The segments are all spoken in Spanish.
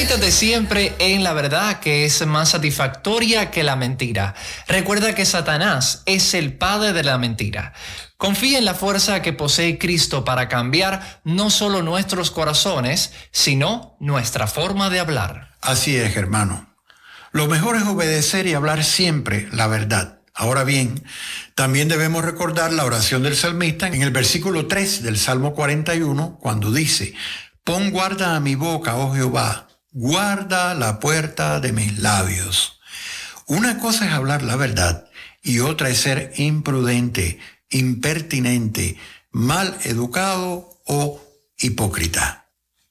Deleítate siempre en la verdad, que es más satisfactoria que la mentira. Recuerda que Satanás es el padre de la mentira. Confía en la fuerza que posee Cristo para cambiar no solo nuestros corazones, sino nuestra forma de hablar. Así es, hermano. Lo mejor es obedecer y hablar siempre la verdad. Ahora bien, también debemos recordar la oración del salmista en el versículo 3 del Salmo 41, cuando dice: «Pon guarda a mi boca, oh Jehová, guarda la puerta de mis labios». Una cosa es hablar la verdad y otra es ser imprudente, impertinente, mal educado o hipócrita.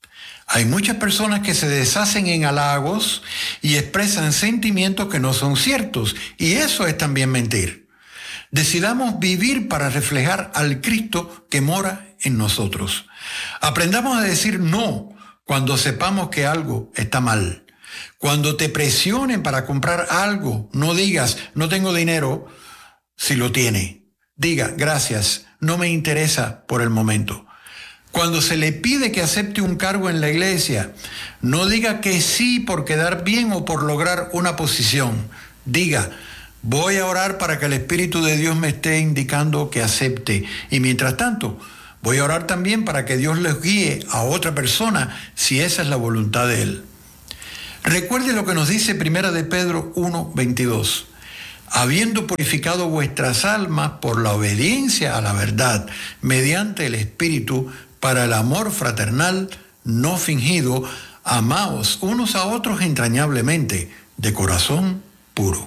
Hay muchas personas que se deshacen en halagos y expresan sentimientos que no son ciertos, y eso es también mentir. Decidamos vivir para reflejar al Cristo que mora en nosotros. Aprendamos a decir no cuando sepamos que algo está mal. Cuando te presionen para comprar algo, no digas «no tengo dinero» si lo tiene. Diga «gracias, no me interesa por el momento». Cuando se le pide que acepte un cargo en la iglesia, no diga que sí por quedar bien o por lograr una posición. Diga: voy a orar para que el Espíritu de Dios me esté indicando que acepte. Y mientras tanto, voy a orar también para que Dios les guíe a otra persona si esa es la voluntad de Él. Recuerde lo que nos dice 1 de Pedro 1:22. Habiendo purificado vuestras almas por la obediencia a la verdad, mediante el Espíritu, para el amor fraternal no fingido, amaos unos a otros entrañablemente, de corazón puro.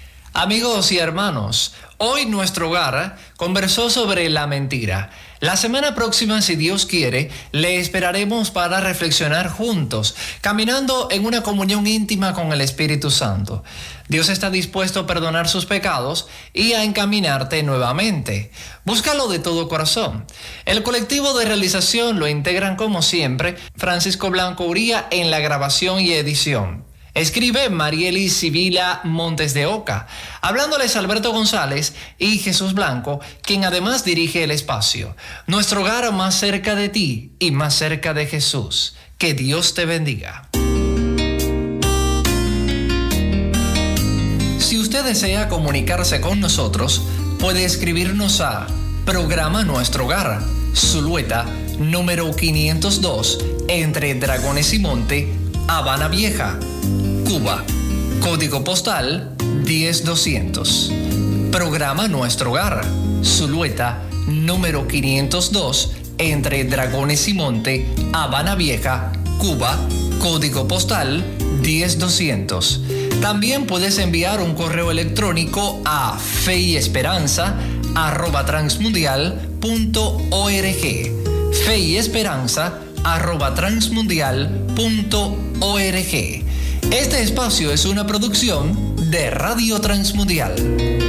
Amigos y hermanos, hoy nuestro hogar conversó sobre la mentira. La semana próxima, si Dios quiere, le esperaremos para reflexionar juntos, caminando en una comunión íntima con el Espíritu Santo. Dios está dispuesto a perdonar sus pecados y a encaminarte nuevamente. Búscalo de todo corazón. El colectivo de realización lo integran, como siempre, Francisco Blanco Uría en la grabación y edición. Escribe Marieli Sibila Montes de Oca. Hablándoles Alberto González y Jesús Blanco, quien además dirige el espacio. Nuestro hogar más cerca de ti y más cerca de Jesús. Que Dios te bendiga. Si usted desea comunicarse con nosotros, puede escribirnos a Programa Nuestro Hogar, Zulueta, número 502, entre Dragones y Monte, Habana Vieja, Cuba. Código postal 10200. Programa Nuestro Hogar, Zulueta, número 502, entre Dragones y Monte, Habana Vieja, Cuba. Código postal 10200. También puedes enviar un correo electrónico a feyesperanza@transmundial.org. feyesperanza@transmundial.org. Este espacio es una producción de Radio Transmundial.